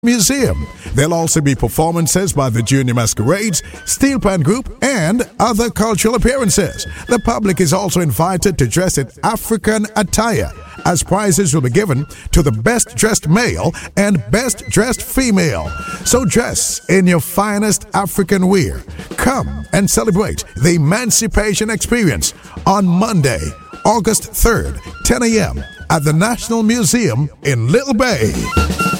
Museum. There'll also be performances by the Junior Masquerades, Steel Pan Group, and other cultural appearances. The public is also invited to dress in African attire, as prizes will be given to the best dressed male and best dressed female. So dress in your finest African wear. Come and celebrate the Emancipation Experience on Monday, August 3rd, 10 a.m. at the National Museum in Little Bay.